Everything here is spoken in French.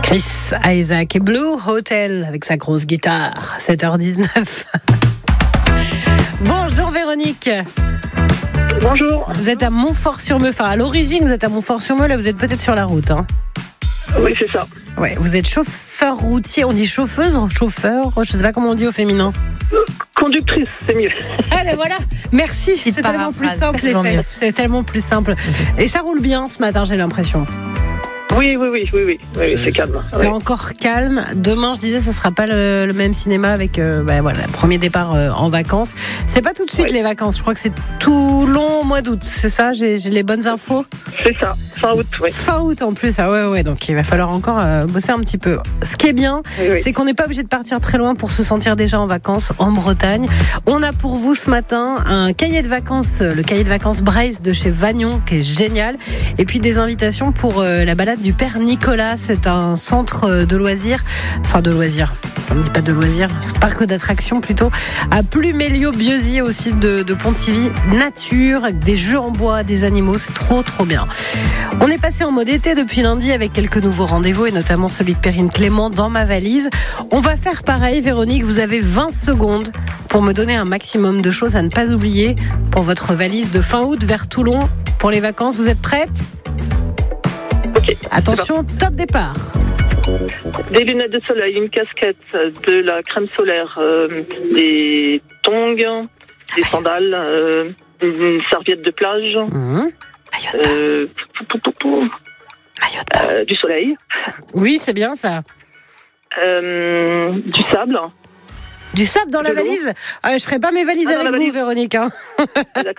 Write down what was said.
Chris Isaak et Blue Hotel avec sa grosse guitare. 7h19. Bonjour Véronique. Bonjour. Vous êtes à Montfort-sur-Meux. Enfin, à l'origine, vous êtes à Montfort-sur-Meux. Là, vous êtes peut-être sur la route. Hein. Oui, c'est ça. Ouais, vous êtes chauffeur routier. On dit chauffeuse, chauffeur. Je sais pas comment on dit au féminin. Conductrice, c'est mieux. Ah ben voilà, merci. C'est tellement plus simple, les faits. C'est tellement plus simple. Et ça roule bien ce matin, j'ai l'impression. Oui, c'est calme. C'est encore calme. Demain, je disais, ça sera pas le même cinéma avec le premier départ en vacances. C'est pas tout de suite les vacances. Je crois que c'est tout long au mois d'août. C'est ça, j'ai les bonnes infos. C'est ça, fin août, oui. Fin août en plus, ah ouais. Donc il va falloir encore bosser un petit peu. Ce qui est bien, c'est qu'on n'est pas obligé de partir très loin pour se sentir déjà en vacances en Bretagne. On a pour vous ce matin un cahier de vacances, le cahier de vacances Braise de chez Vagnon, qui est génial. Et puis des invitations pour la balade du Père Nicolas. C'est un centre de loisirs, on ne dit pas de loisirs, c'est un parc d'attractions plutôt, à Pluméliau-Biosier au site de Pontivy. Nature, avec des jeux en bois, des animaux, c'est trop bien. On est passé en mode été depuis lundi avec quelques nouveaux rendez-vous et notamment celui de Perrine Clément dans ma valise. On va faire pareil, Véronique, vous avez 20 secondes pour me donner un maximum de choses à ne pas oublier pour votre valise de fin août vers Toulon pour les vacances. Vous êtes prête ? Ok. Attention, top départ. Des lunettes de soleil, une casquette, de la crème solaire, des tongs, des sandales, une serviette de plage, du soleil. Oui, c'est bien ça. Du sable. Du sable dans la valise ? Je ferai pas mes valises avec vous, Véronique. Hein.